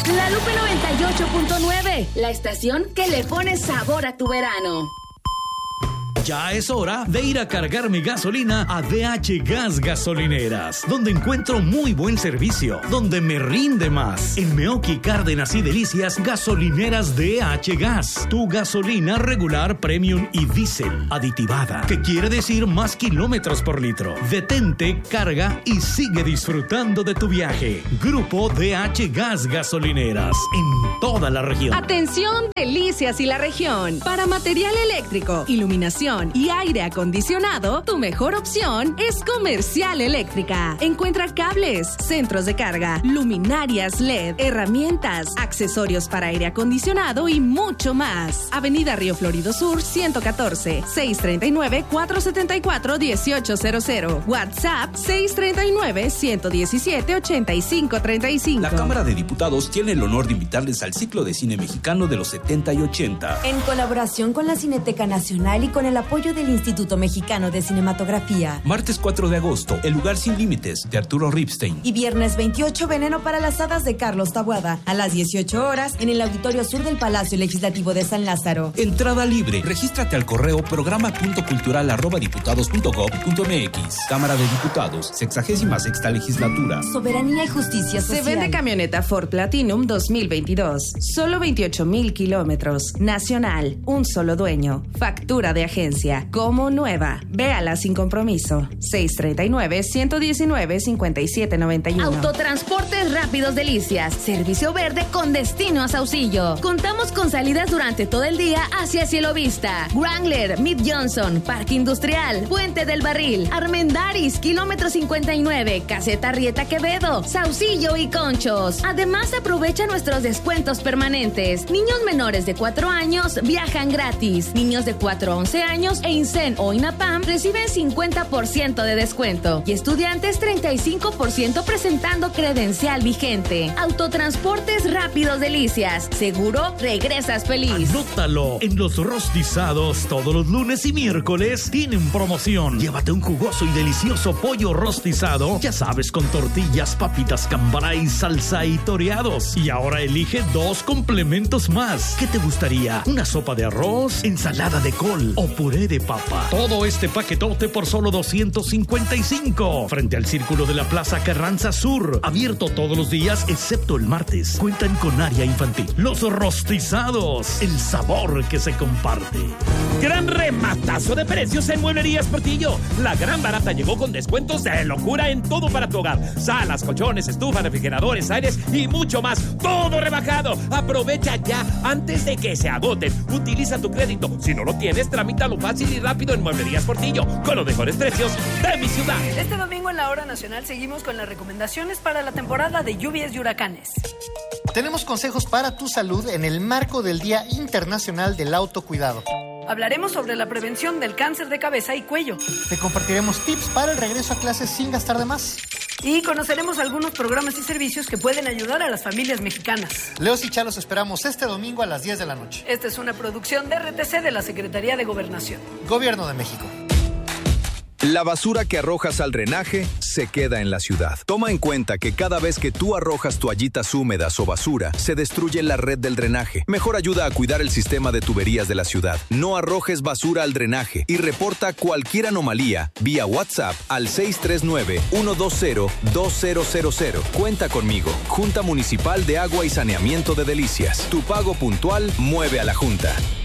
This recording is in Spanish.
La Lupe 98.9, la estación que le pone sabor a tu verano. Ya es hora de ir a cargar mi gasolina a DH Gas Gasolineras, donde encuentro muy buen servicio, donde me rinde más. En Meoqui, Cárdenas y Delicias, gasolineras DH Gas. Tu gasolina regular, premium y diésel, aditivada, que quiere decir más kilómetros por litro. Detente, carga y sigue disfrutando de tu viaje. Grupo DH Gas Gasolineras, en toda la región. Atención, Delicias y la región. Para material eléctrico, iluminación y aire acondicionado, tu mejor opción es Comercial Eléctrica. Encuentra cables, centros de carga, luminarias LED, herramientas, accesorios para aire acondicionado y mucho más. Avenida Río Florido Sur 114, 639-474-1800. WhatsApp 639-117-8535. La Cámara de Diputados tiene el honor de invitarles al ciclo de cine mexicano de los 70 y 80. En colaboración con la Cineteca Nacional y con el apoyo del Instituto Mexicano de Cinematografía. Martes 4 de agosto, El lugar sin límites, de Arturo Ripstein. Y viernes 28, Veneno para las hadas, de Carlos Taboada, a las 18 horas en el Auditorio Sur del Palacio Legislativo de San Lázaro. Entrada libre. Regístrate al correo programa.cultural@diputados.gov.mx. Cámara de Diputados, 66ª legislatura. Soberanía y justicia social. Se vende camioneta Ford Platinum 2022. Solo 28,000 kilómetros. Nacional. Un solo dueño. Factura de agencia. Como nueva. Véala sin compromiso. 639-119-5791. Autotransportes Rápidos Delicias. Servicio verde con destino a Saucillo. Contamos con salidas durante todo el día hacia Cielo Vista, Wrangler, Mid Johnson, Parque Industrial, Puente del Barril, Armendáriz, kilómetro 59, Caseta Rieta Quevedo, Saucillo y Conchos. Además, aprovecha nuestros descuentos permanentes. Niños menores de 4 años viajan gratis. Niños de 4 a 11 años e INSEN o INAPAM reciben 50% de descuento y estudiantes 35% presentando credencial vigente. Autotransportes Rápidos Delicias. Seguro regresas feliz. Anótalo. En los rostizados, todos los lunes y miércoles tienen promoción. Llévate un jugoso y delicioso pollo rostizado, ya sabes, con tortillas, papitas Cambray, salsa y toreados. Y ahora elige 2 complementos más. ¿Qué te gustaría? ¿Una sopa de arroz, ensalada de col o puré de papa? Todo este paquetote por solo 255. Frente al Círculo de la Plaza Carranza Sur. Abierto todos los días excepto el martes. Cuentan con área infantil. Los rostizados. El sabor que se comparte. Gran rematazo de precios en Mueblerías Portillo. La gran barata llegó con descuentos de locura en todo para tu hogar. Salas, colchones, estufas, refrigeradores, aires y mucho más. Todo rebajado. Aprovecha ya antes de que se agoten. Utiliza tu crédito. Si no lo tienes, tramítalo fácil y rápido en Mueblerías Portillo, con los mejores precios de mi ciudad. Este domingo en la Hora Nacional seguimos con las recomendaciones para la temporada de lluvias y huracanes. Tenemos consejos para tu salud en el marco del Día Internacional del Autocuidado. Hablaremos sobre la prevención del cáncer de cabeza y cuello. Te compartiremos tips para el regreso a clases sin gastar de más. Y conoceremos algunos programas y servicios que pueden ayudar a las familias mexicanas. Leos y Chá los esperamos este domingo a las 10 de la noche. Esta es una producción de RTC de la Secretaría de Gobernación. Gobierno de México. La basura que arrojas al drenaje se queda en la ciudad. Toma en cuenta que cada vez que tú arrojas toallitas húmedas o basura, se destruye la red del drenaje. Mejor ayuda a cuidar el sistema de tuberías de la ciudad. No arrojes basura al drenaje y reporta cualquier anomalía vía WhatsApp al 639-120-2000. Cuenta conmigo. Junta Municipal de Agua y Saneamiento de Delicias. Tu pago puntual mueve a la Junta.